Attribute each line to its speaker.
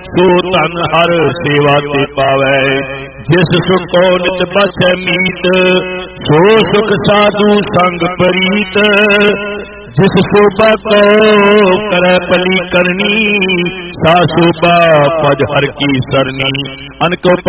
Speaker 1: सो धन हर सेवा ते पावै। जिस सुख को नित बसै मीत, सो सुख साधु संग परीत। जिस शोभा को करे पली करनी, सा शोभा पज हर की सरनी। अनको